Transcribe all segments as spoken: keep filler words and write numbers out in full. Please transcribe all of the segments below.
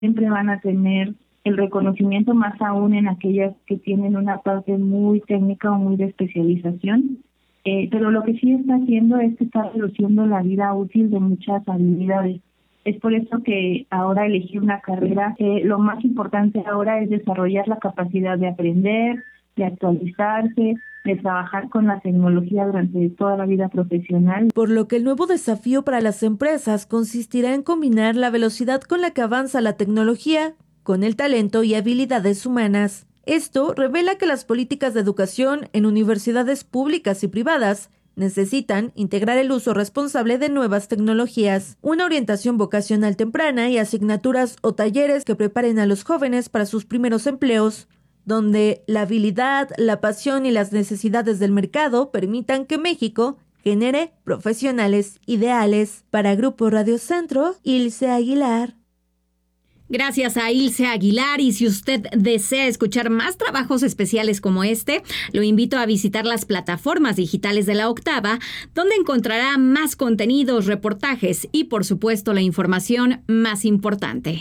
siempre van a tener el reconocimiento, más aún en aquellas que tienen una parte muy técnica o muy de especialización. Eh, pero lo que sí está haciendo es que está reduciendo la vida útil de muchas habilidades. Es por eso que ahora elegí una carrera. Eh, lo más importante ahora es desarrollar la capacidad de aprender, de actualizarse, de trabajar con la tecnología durante toda la vida profesional. Por lo que el nuevo desafío para las empresas consistirá en combinar la velocidad con la que avanza la tecnología con el talento y habilidades humanas. Esto revela que las políticas de educación en universidades públicas y privadas necesitan integrar el uso responsable de nuevas tecnologías, una orientación vocacional temprana y asignaturas o talleres que preparen a los jóvenes para sus primeros empleos, donde la habilidad, la pasión y las necesidades del mercado permitan que México genere profesionales ideales. Para Grupo Radio Centro, Ilse Aguilar. Gracias a Ilse Aguilar, y si usted desea escuchar más trabajos especiales como este, lo invito a visitar las plataformas digitales de La Octava, donde encontrará más contenidos, reportajes y, por supuesto, la información más importante.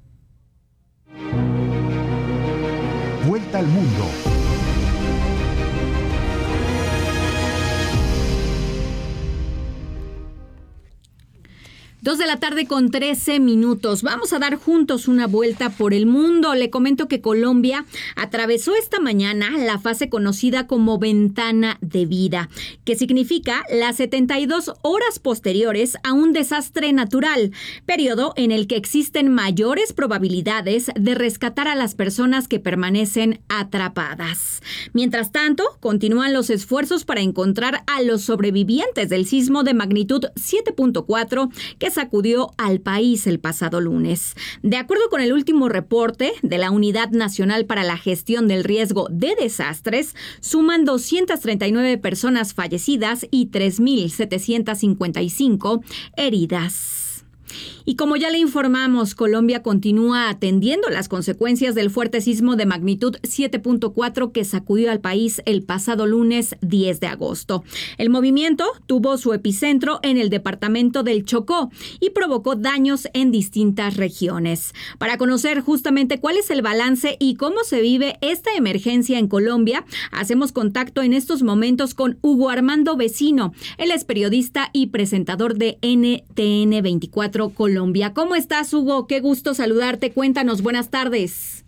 Vuelta al mundo. Dos de la tarde con trece minutos. Vamos a dar juntos una vuelta por el mundo. Le comento que Colombia atravesó esta mañana la fase conocida como ventana de vida, que significa las setenta y dos horas posteriores a un desastre natural, periodo en el que existen mayores probabilidades de rescatar a las personas que permanecen atrapadas. Mientras tanto, continúan los esfuerzos para encontrar a los sobrevivientes del sismo de magnitud siete punto cuatro que sacudió al país el pasado lunes. De acuerdo con el último reporte de la Unidad Nacional para la Gestión del Riesgo de Desastres, suman doscientas treinta y nueve personas fallecidas y tres mil setecientas cincuenta y cinco heridas. Y como ya le informamos, Colombia continúa atendiendo las consecuencias del fuerte sismo de magnitud siete punto cuatro que sacudió al país el pasado lunes diez de agosto. El movimiento tuvo su epicentro en el departamento del Chocó y provocó daños en distintas regiones. Para conocer justamente cuál es el balance y cómo se vive esta emergencia en Colombia, hacemos contacto en estos momentos con Hugo Armando Vecino. Él es periodista y presentador de N T N veinticuatro Colombia. ¿Cómo estás, Hugo? Qué gusto saludarte. Cuéntanos, buenas tardes.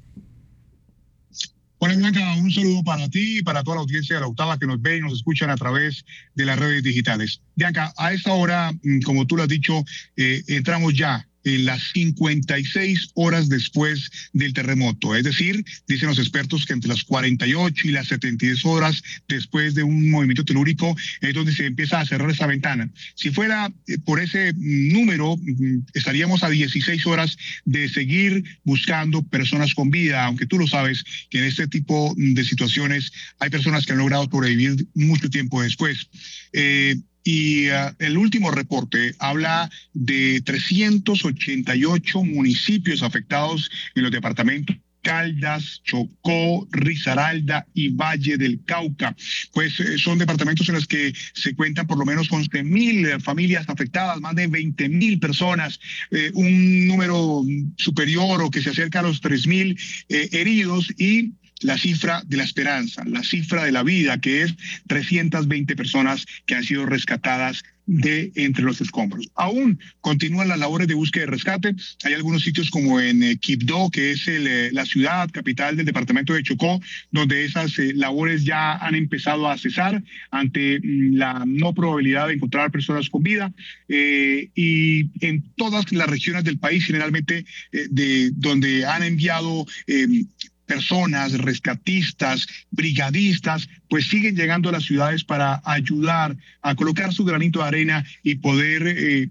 Hola, Blanca, un saludo para ti y para toda la audiencia de La Octava que nos ve y nos escuchan a través de las redes digitales. Bianca, a esta hora, como tú lo has dicho, eh, entramos ya en las cincuenta y seis horas después del terremoto. Es decir, dicen los expertos que entre las cuarenta y ocho y las setenta y dos horas después de un movimiento telúrico es donde se empieza a cerrar esa ventana. Si fuera por ese número, estaríamos a dieciséis horas de seguir buscando personas con vida, aunque tú lo sabes que en este tipo de situaciones hay personas que han logrado sobrevivir mucho tiempo después. Eh, Y uh, el último reporte habla de trescientos ochenta y ocho municipios afectados en los departamentos Caldas, Chocó, Risaralda y Valle del Cauca. Pues eh, son departamentos en los que se cuentan por lo menos once mil familias afectadas, más de veinte mil personas, eh, un número superior o que se acerca a los tres mil eh, heridos y la cifra de la esperanza, la cifra de la vida, que es trescientas veinte personas que han sido rescatadas de entre los escombros. Aún continúan las labores de búsqueda y rescate. Hay algunos sitios como en eh, Quibdó, que es el, eh, la ciudad capital del departamento de Chocó, donde esas eh, labores ya han empezado a cesar ante mm, la no probabilidad de encontrar personas con vida. Eh, y en todas las regiones del país, generalmente eh, de donde han enviado eh, personas, rescatistas, brigadistas, pues siguen llegando a las ciudades para ayudar a colocar su granito de arena y poder eh,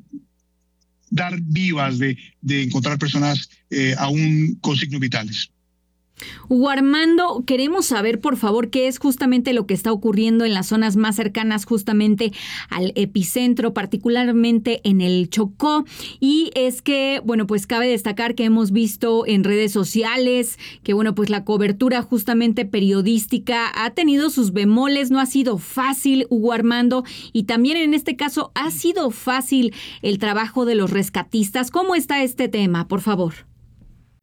dar vivas de, de encontrar personas eh, aún con signos vitales. Hugo Armando, queremos saber, por favor, qué es justamente lo que está ocurriendo en las zonas más cercanas justamente al epicentro, particularmente en el Chocó. Y es que, bueno, pues cabe destacar que hemos visto en redes sociales que, bueno, pues la cobertura justamente periodística ha tenido sus bemoles, no ha sido fácil, Hugo Armando, y también en este caso ha sido fácil el trabajo de los rescatistas. ¿Cómo está este tema, por favor?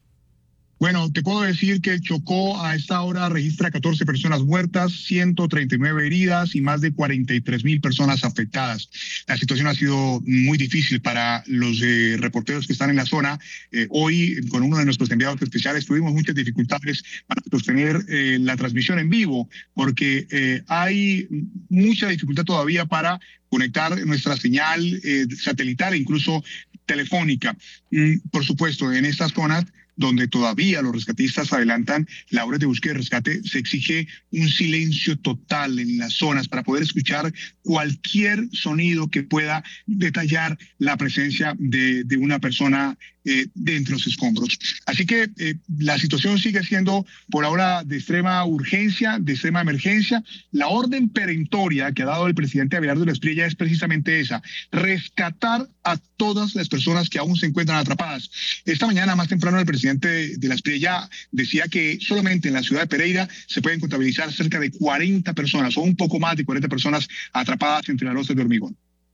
Bueno, te puedo decir que Chocó a esta hora registra catorce personas muertas, ciento treinta y nueve heridas y más de cuarenta y tres mil personas afectadas. La situación ha sido muy difícil para los eh, reporteros que están en la zona. Eh, hoy, con uno de nuestros enviados especiales, tuvimos muchas dificultades para sostener eh, la transmisión en vivo, porque eh, hay mucha dificultad todavía para conectar nuestra señal eh, satelital e incluso telefónica. Y, por supuesto, en estas zonas donde todavía los rescatistas adelantan labores de búsqueda y rescate, se exige un silencio total en las zonas para poder escuchar cualquier sonido que pueda detallar la presencia de, de una persona eh, de entre los escombros. Así que eh, la situación sigue siendo por ahora de extrema urgencia, de extrema emergencia. La orden perentoria que ha dado el presidente Abelardo Espriella es precisamente esa: rescatar a todas las personas que aún se encuentran atrapadas. Esta mañana, más temprano, el presidente de la Espriella decía que solamente en la ciudad de Pereira se pueden contabilizar cerca de cuarenta personas o un poco más de cuarenta personas atrapadas entre las losas de hormigón.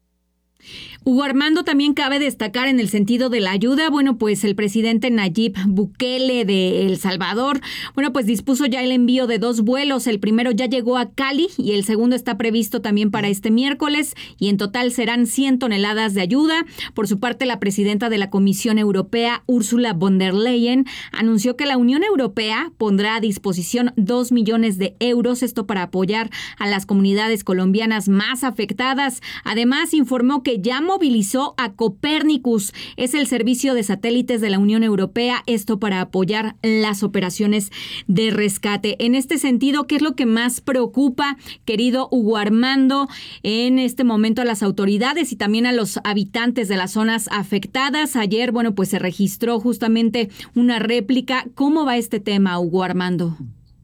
Hugo Armando, también cabe destacar en el sentido de la ayuda, bueno, pues el presidente Nayib Bukele de El Salvador, bueno, pues dispuso ya el envío de dos vuelos. El primero ya llegó a Cali y el segundo está previsto también para este miércoles, y en total serán cien toneladas de ayuda. Por su parte, la presidenta de la Comisión Europea, Ursula von der Leyen, anunció que la Unión Europea pondrá a disposición dos millones de euros, esto para apoyar a las comunidades colombianas más afectadas. Además, informó que ya movilizó a Copernicus, es el servicio de satélites de la Unión Europea, esto para apoyar las operaciones de rescate. En este sentido, ¿qué es lo que más preocupa, querido Hugo Armando, en este momento a las autoridades y también a los habitantes de las zonas afectadas? Ayer, bueno, pues se registró justamente una réplica. ¿Cómo va este tema, Hugo Armando?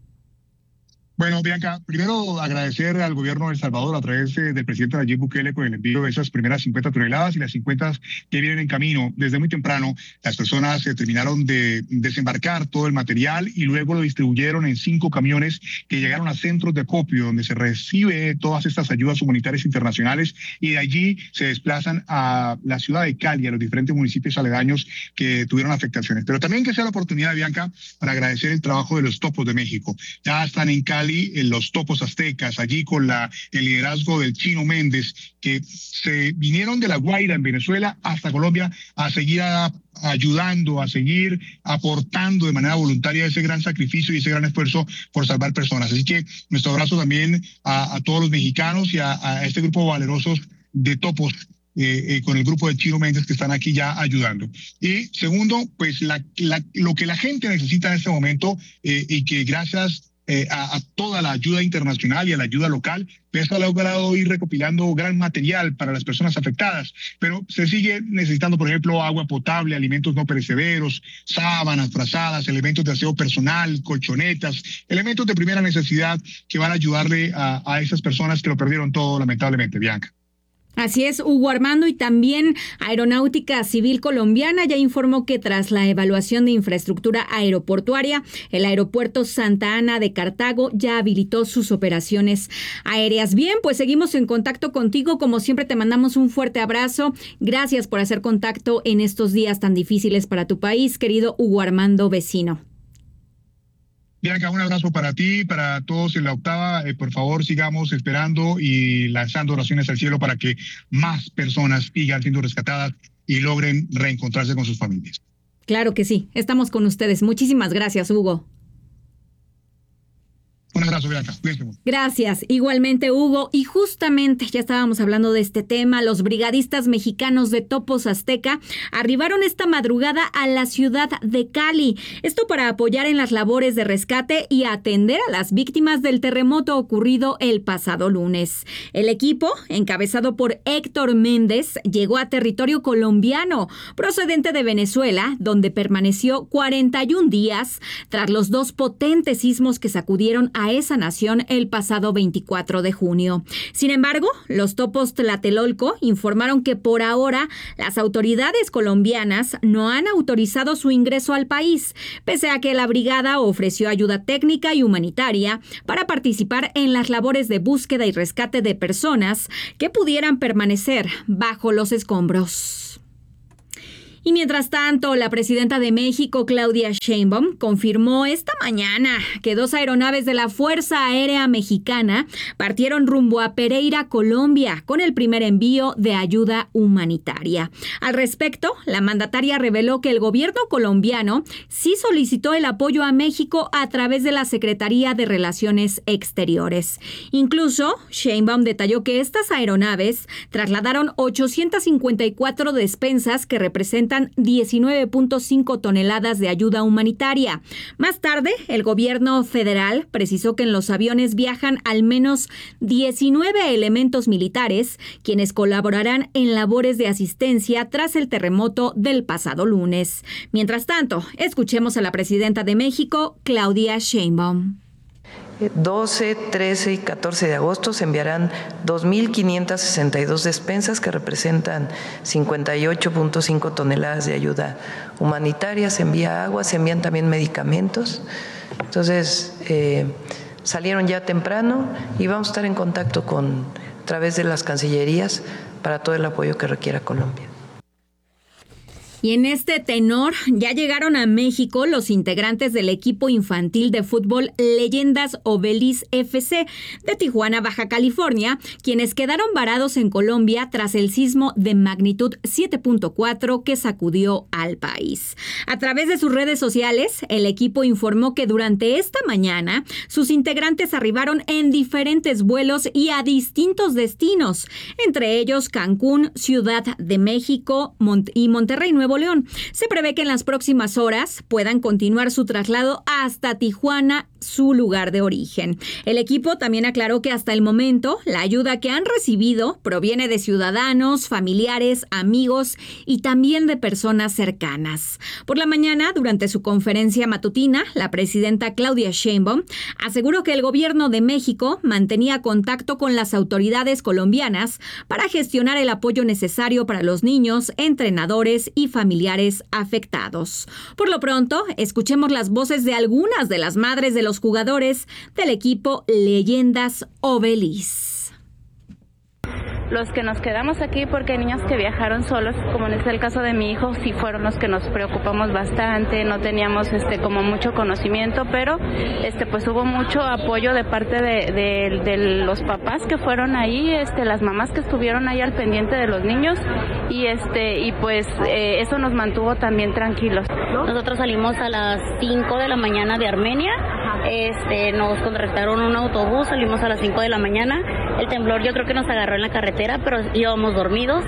Bueno, Bianca, primero agradecer al gobierno de El Salvador a través eh, del presidente Nayib Bukele con el envío de esas primeras cincuenta toneladas y las cincuenta que vienen en camino. Desde muy temprano, las personas eh, terminaron de desembarcar todo el material y luego lo distribuyeron en cinco camiones que llegaron a centros de acopio donde se recibe todas estas ayudas humanitarias internacionales, y de allí se desplazan a la ciudad de Cali, a los diferentes municipios aledaños que tuvieron afectaciones. Pero también que sea la oportunidad, Bianca, para agradecer el trabajo de los topos de México. Ya están en Cali en los topos aztecas, allí con la, el liderazgo del Chino Méndez, que se vinieron de La Guaira en Venezuela hasta Colombia a seguir a, ayudando, a seguir aportando de manera voluntaria ese gran sacrificio y ese gran esfuerzo por salvar personas. Así que nuestro abrazo también a, a todos los mexicanos y a, a este grupo valerosos de topos Eh, eh, con el grupo de Chino Méndez que están aquí ya ayudando. Y segundo, pues la, la, lo que la gente necesita en este momento eh, y que gracias Eh, a, a toda la ayuda internacional y a la ayuda local, pues ha logrado ir recopilando gran material para las personas afectadas, pero se sigue necesitando, por ejemplo, agua potable, alimentos no perecederos, sábanas, frazadas, elementos de aseo personal, colchonetas, elementos de primera necesidad que van a ayudarle a, a esas personas que lo perdieron todo, lamentablemente, Bianca. Así es, Hugo Armando, y también Aeronáutica Civil Colombiana ya informó que tras la evaluación de infraestructura aeroportuaria, el aeropuerto Santa Ana de Cartago ya habilitó sus operaciones aéreas. Bien, pues seguimos en contacto contigo. Como siempre, te mandamos un fuerte abrazo. Gracias por hacer contacto en estos días tan difíciles para tu país, querido Hugo Armando Vecino. Bianca, un abrazo para ti, para todos en la octava. Eh, por favor, sigamos esperando y lanzando oraciones al cielo para que más personas sigan siendo rescatadas y logren reencontrarse con sus familias. Claro que sí, estamos con ustedes. Muchísimas gracias, Hugo. Un abrazo, Bianca. Gracias. Igualmente, Hugo. Y justamente ya estábamos hablando de este tema. Los brigadistas mexicanos de Topos Azteca arribaron esta madrugada a la ciudad de Cali. Esto para apoyar en las labores de rescate y atender a las víctimas del terremoto ocurrido el pasado lunes. El equipo, encabezado por Héctor Méndez, llegó a territorio colombiano, procedente de Venezuela, donde permaneció cuarenta y un días tras los dos potentes sismos que sacudieron a esa nación el pasado veinticuatro de junio. Sin embargo, los topos Tlatelolco informaron que por ahora las autoridades colombianas no han autorizado su ingreso al país, pese a que la brigada ofreció ayuda técnica y humanitaria para participar en las labores de búsqueda y rescate de personas que pudieran permanecer bajo los escombros. Y mientras tanto, la presidenta de México, Claudia Sheinbaum, confirmó esta mañana que dos aeronaves de la Fuerza Aérea Mexicana partieron rumbo a Pereira, Colombia, con el primer envío de ayuda humanitaria. Al respecto, la mandataria reveló que el gobierno colombiano sí solicitó el apoyo a México a través de la Secretaría de Relaciones Exteriores. Incluso, Sheinbaum detalló que estas aeronaves trasladaron ochocientas cincuenta y cuatro despensas que representan diecinueve punto cinco toneladas de ayuda humanitaria. Más tarde, el gobierno federal precisó que en los aviones viajan al menos diecinueve elementos militares, quienes colaborarán en labores de asistencia tras el terremoto del pasado lunes. Mientras tanto, escuchemos a la presidenta de México, Claudia Sheinbaum. doce, trece y catorce de agosto se enviarán dos mil quinientas sesenta y dos despensas que representan cincuenta y ocho punto cinco toneladas de ayuda humanitaria. Se envía agua, se envían también medicamentos. Entonces, eh, salieron ya temprano y vamos a estar en contacto con, a través de las cancillerías para todo el apoyo que requiera Colombia. Y en este tenor, ya llegaron a México los integrantes del equipo infantil de fútbol Leyendas Obelis F C de Tijuana, Baja California, quienes quedaron varados en Colombia tras el sismo de magnitud siete punto cuatro que sacudió al país. A través de sus redes sociales, el equipo informó que durante esta mañana sus integrantes arribaron en diferentes vuelos y a distintos destinos, entre ellos Cancún, Ciudad de México Mont- y Monterrey, Nuevo León. Se prevé que en las próximas horas puedan continuar su traslado hasta Tijuana, su lugar de origen. El equipo también aclaró que hasta el momento la ayuda que han recibido proviene de ciudadanos, familiares, amigos y también de personas cercanas. Por la mañana, durante su conferencia matutina, la presidenta Claudia Sheinbaum aseguró que el gobierno de México mantenía contacto con las autoridades colombianas para gestionar el apoyo necesario para los niños, entrenadores y familiares afectados. Por lo pronto, escuchemos las voces de algunas de las madres de los jugadores del equipo Leyendas Obelis. Los que nos quedamos aquí, porque hay niños que viajaron solos, como es el caso de mi hijo, sí fueron los que nos preocupamos bastante, no teníamos este como mucho conocimiento, pero este pues hubo mucho apoyo de parte de, de, de los papás que fueron ahí, este las mamás que estuvieron ahí al pendiente de los niños y este y pues eh, eso nos mantuvo también tranquilos. Nosotros salimos a las cinco de la mañana de Armenia. Este, nos contrataron un autobús, salimos a las cinco de la mañana. El temblor yo creo que nos agarró en la carretera, pero íbamos dormidos.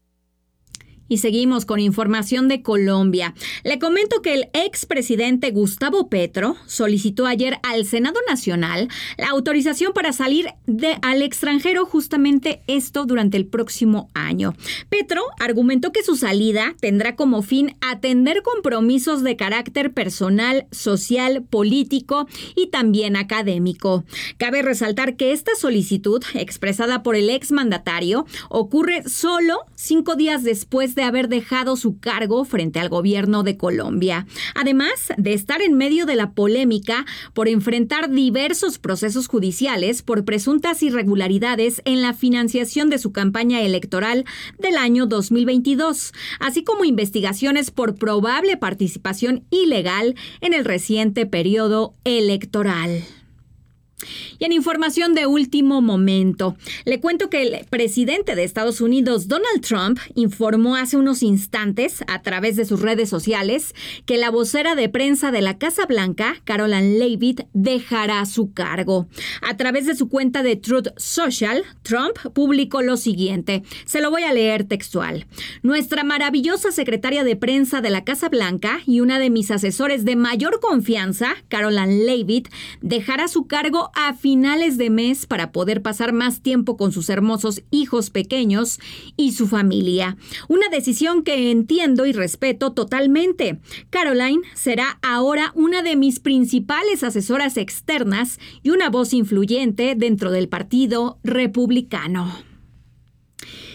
Y seguimos con información de Colombia. Le comento que el expresidente Gustavo Petro solicitó ayer al Senado Nacional la autorización para salir de, al extranjero, justamente esto durante el próximo año. Petro argumentó que su salida tendrá como fin atender compromisos de carácter personal, social, político y también académico. Cabe resaltar que esta solicitud, expresada por el exmandatario, ocurre solo cinco días después de haber dejado su cargo frente al gobierno de Colombia. Además de estar en medio de la polémica por enfrentar diversos procesos judiciales por presuntas irregularidades en la financiación de su campaña electoral del año dos mil veintidós, así como investigaciones por probable participación ilegal en el reciente periodo electoral. Y en información de último momento, le cuento que el presidente de Estados Unidos, Donald Trump, informó hace unos instantes a través de sus redes sociales que la vocera de prensa de la Casa Blanca, Caroline Leavitt, dejará su cargo. A través de su cuenta de Truth Social, Trump publicó lo siguiente. Se lo voy a leer textual. Nuestra maravillosa secretaria de prensa de la Casa Blanca y una de mis asesores de mayor confianza, Caroline Leavitt, dejará su cargo a finales de mes para poder pasar más tiempo con sus hermosos hijos pequeños y su familia. Una decisión que entiendo y respeto totalmente. Caroline será ahora una de mis principales asesoras externas y una voz influyente dentro del Partido Republicano.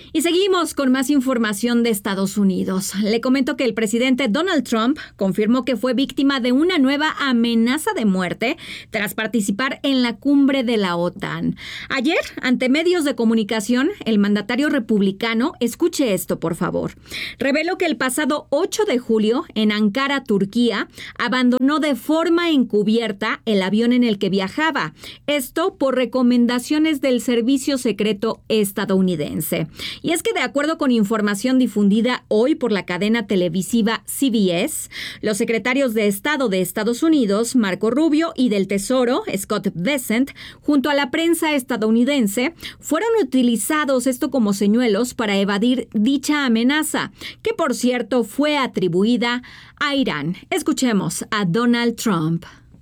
Y seguimos con más información de Estados Unidos. Le comento que el presidente Donald Trump confirmó que fue víctima de una nueva amenaza de muerte tras participar en la cumbre de la OTAN. Ayer, ante medios de comunicación, el mandatario republicano, escuche esto por favor, reveló que el pasado ocho de julio, en Ankara, Turquía, abandonó de forma encubierta el avión en el que viajaba. Esto por recomendaciones del Servicio Secreto estadounidense. Y es que de acuerdo con información difundida hoy por la cadena televisiva C B S, los secretarios de Estado de Estados Unidos, Marco Rubio, y del Tesoro, Scott Bessent, junto a la prensa estadounidense, fueron utilizados esto como señuelos para evadir dicha amenaza, que por cierto fue atribuida a Irán. Escuchemos a Donald Trump.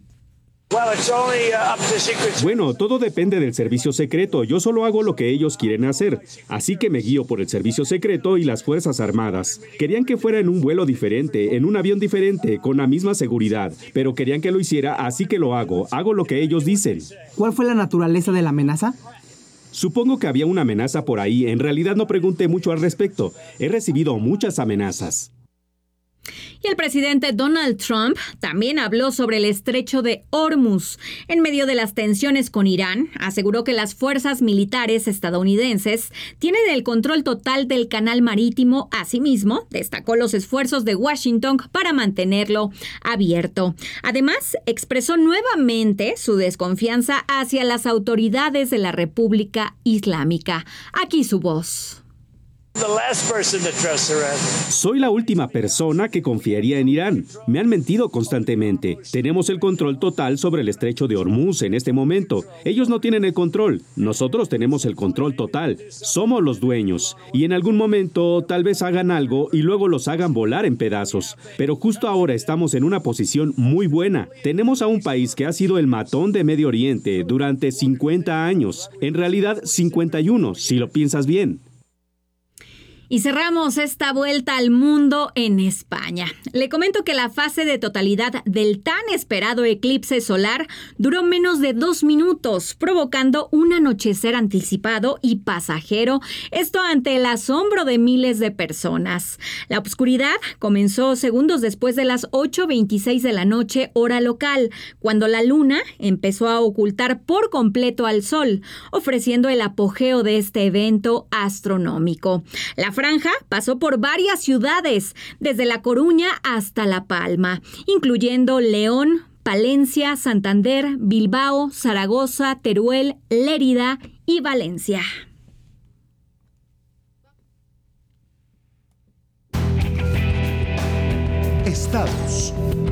Bueno, todo depende del servicio secreto. Yo solo hago lo que ellos quieren hacer. Así que me guío por el servicio secreto y las Fuerzas Armadas. Querían que fuera en un vuelo diferente, en un avión diferente, con la misma seguridad. Pero querían que lo hiciera, así que lo hago. Hago lo que ellos dicen. ¿Cuál fue la naturaleza de la amenaza? Supongo que había una amenaza por ahí. En realidad no pregunté mucho al respecto. He recibido muchas amenazas. Y el presidente Donald Trump también habló sobre el estrecho de Hormuz. En medio de las tensiones con Irán, aseguró que las fuerzas militares estadounidenses tienen el control total del canal marítimo. Asimismo, destacó los esfuerzos de Washington para mantenerlo abierto. Además, expresó nuevamente su desconfianza hacia las autoridades de la República Islámica. Aquí su voz. Soy la última persona que confiaría en Irán. Me han mentido constantemente. Tenemos el control total sobre el estrecho de Hormuz en este momento. Ellos no tienen el control. Nosotros tenemos el control total. Somos los dueños. Y en algún momento tal vez hagan algo y luego los hagan volar en pedazos. Pero justo ahora estamos en una posición muy buena. Tenemos a un país que ha sido el matón de Medio Oriente durante cincuenta años. En realidad cincuenta y uno, si lo piensas bien. Y cerramos esta vuelta al mundo en España. Le comento que la fase de totalidad del tan esperado eclipse solar duró menos de dos minutos, provocando un anochecer anticipado y pasajero, esto ante el asombro de miles de personas. La oscuridad comenzó segundos después de las ocho veintiséis de la noche, hora local, cuando la luna empezó a ocultar por completo al sol, ofreciendo el apogeo de este evento astronómico. La franja pasó por varias ciudades, desde La Coruña hasta La Palma, incluyendo León, Palencia, Santander, Bilbao, Zaragoza, Teruel, Lérida y Valencia. Estados.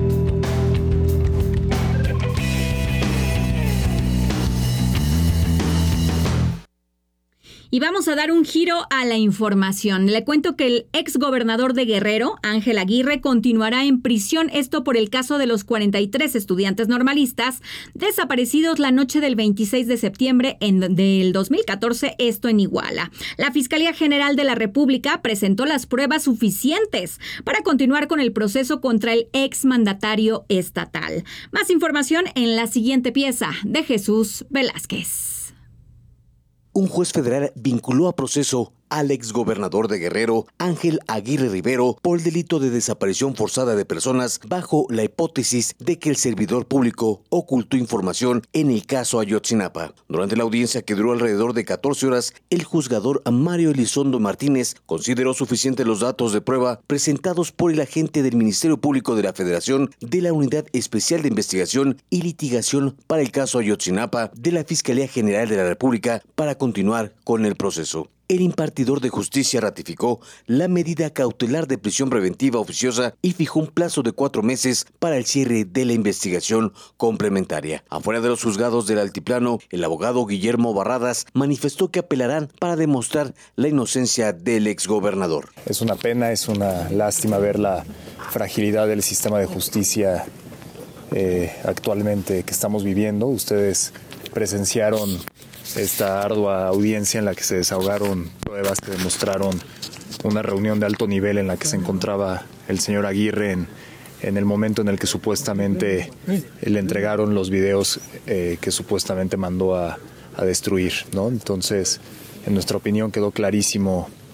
Y vamos a dar un giro a la información. Le cuento que el exgobernador de Guerrero, Ángel Aguirre, continuará en prisión, esto por el caso de los cuarenta y tres estudiantes normalistas desaparecidos la noche del veintiséis de septiembre en, del dos mil catorce, esto en Iguala. La Fiscalía General de la República presentó las pruebas suficientes para continuar con el proceso contra el exmandatario estatal. Más información en la siguiente pieza de Jesús Velázquez. Un juez federal vinculó a proceso al exgobernador de Guerrero, Ángel Aguirre Rivero, por el delito de desaparición forzada de personas bajo la hipótesis de que el servidor público ocultó información en el caso Ayotzinapa. Durante la audiencia, que duró alrededor de catorce horas, el juzgador Mario Elizondo Martínez consideró suficientes los datos de prueba presentados por el agente del Ministerio Público de la Federación de la Unidad Especial de Investigación y Litigación para el caso Ayotzinapa de la Fiscalía General de la República para continuar con el proceso. El impartidor de justicia ratificó la medida cautelar de prisión preventiva oficiosa y fijó un plazo de cuatro meses para el cierre de la investigación complementaria. Afuera de los juzgados del Altiplano, el abogado Guillermo Barradas manifestó que apelarán para demostrar la inocencia del exgobernador. Es una pena, es una lástima ver la fragilidad del sistema de justicia eh, actualmente que estamos viviendo. Ustedes presenciaron esta ardua audiencia en la que se desahogaron pruebas que demostraron una reunión de alto nivel en la que se encontraba el señor Aguirre en, en el momento en el que supuestamente le entregaron los videos eh, que supuestamente mandó a, a destruir, ¿no? Entonces, en nuestra opinión quedó clarísimo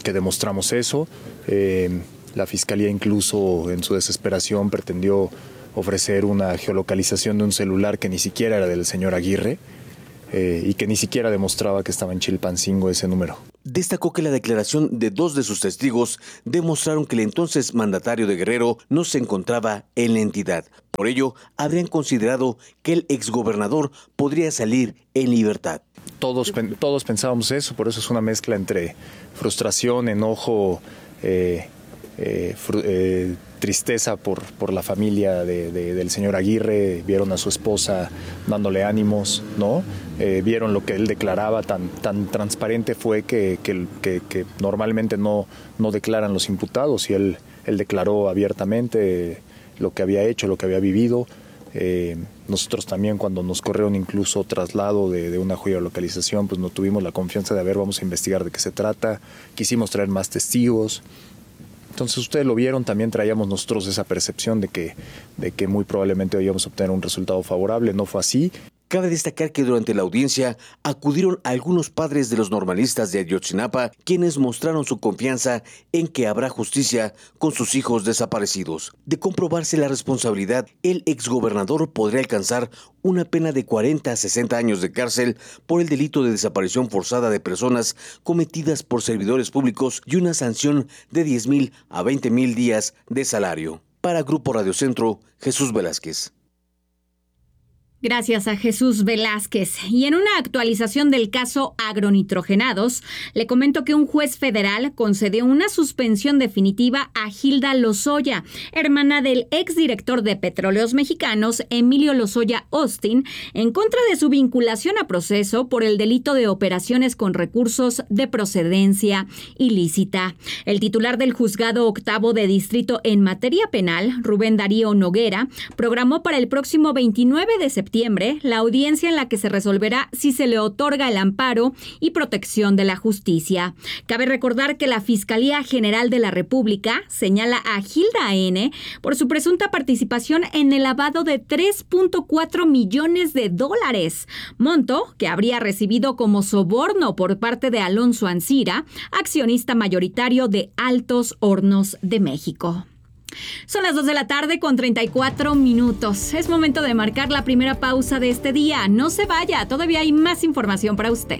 que demostramos eso. Eh, la Fiscalía incluso en su desesperación pretendió ofrecer una geolocalización de un celular que ni siquiera era del señor Aguirre eh, y que ni siquiera demostraba que estaba en Chilpancingo ese número. Destacó que la declaración de dos de sus testigos demostraron que el entonces mandatario de Guerrero no se encontraba en la entidad. Por ello, habrían considerado que el exgobernador podría salir en libertad. Todos, todos pensábamos eso, por eso es una mezcla entre frustración, enojo, eh, eh, fru eh, tristeza por, por la familia de, de, del señor Aguirre. Vieron a su esposa dándole ánimos, ¿no? Eh, vieron lo que él declaraba, tan, tan transparente fue que, que, que, que normalmente no, no declaran los imputados, y él, él declaró abiertamente lo que había hecho, lo que había vivido. Eh, nosotros también, cuando nos corrieron incluso traslado de, de una geolocalización, pues no tuvimos la confianza de, a ver, vamos a investigar de qué se trata, quisimos traer más testigos. Entonces ustedes lo vieron, también traíamos nosotros esa percepción de que, de que muy probablemente íbamos a obtener un resultado favorable. No fue así. Cabe destacar que durante la audiencia acudieron algunos padres de los normalistas de Ayotzinapa, quienes mostraron su confianza en que habrá justicia con sus hijos desaparecidos. De comprobarse la responsabilidad, el exgobernador podría alcanzar una pena de cuarenta a sesenta años de cárcel por el delito de desaparición forzada de personas cometidas por servidores públicos y una sanción de diez mil a veinte mil días de salario. Para Grupo Radio Centro, Jesús Velázquez. Gracias a Jesús Velázquez. Y en una actualización del caso agronitrogenados, le comento que un juez federal concedió una suspensión definitiva a Gilda Lozoya, hermana del exdirector de Petróleos Mexicanos, Emilio Lozoya Austin, en contra de su vinculación a proceso por el delito de operaciones con recursos de procedencia ilícita. El titular del juzgado octavo de distrito en materia penal, Rubén Darío Noguera, programó para el próximo veintinueve de septiembre la audiencia en la que se resolverá si se le otorga el amparo y protección de la justicia. Cabe recordar que la Fiscalía General de la República señala a Gilda N. por su presunta participación en el lavado de tres punto cuatro millones de dólares, monto que habría recibido como soborno por parte de Alonso Ancira, accionista mayoritario de Altos Hornos de México. Son las dos de la tarde con treinta y cuatro minutos. Es momento de marcar la primera pausa de este día. No se vaya, todavía hay más información para usted.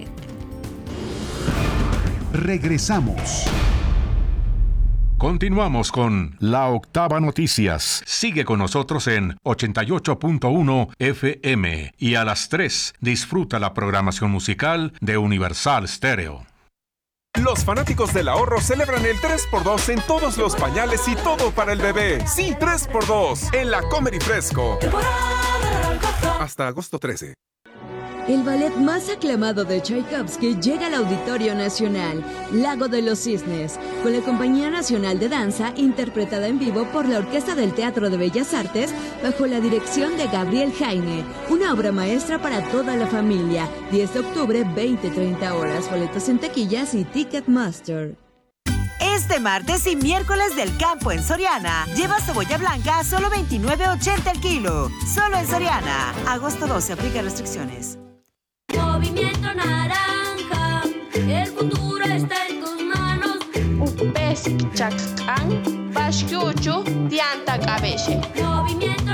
Regresamos. Continuamos con La Octava Noticias. Sigue con nosotros en ochenta y ocho punto uno F M y a las tres disfruta la programación musical de Universal Stereo. Los fanáticos del ahorro celebran el tres por dos en todos los pañales y todo para el bebé. Sí, tres por dos en la Comer y Fresco. Hasta agosto trece. El ballet más aclamado de Tchaikovsky llega al Auditorio Nacional, Lago de los Cisnes, con la Compañía Nacional de Danza, interpretada en vivo por la Orquesta del Teatro de Bellas Artes, bajo la dirección de Gabriel Jaime. Una obra maestra para toda la familia. diez de octubre, veinte a treinta horas. Boletos en taquillas y Ticketmaster. Este martes y miércoles del campo en Soriana, lleva cebolla blanca a solo veintinueve ochenta el kilo. Solo en Soriana. Agosto doce, aplica restricciones. Movimiento Naranja, el futuro está en tus manos. Upes Chacán, Pascucho, Tianta Cabelle. Movimiento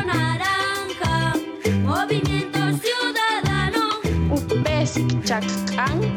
Naranja, Movimiento Ciudadano. Upes Chacán.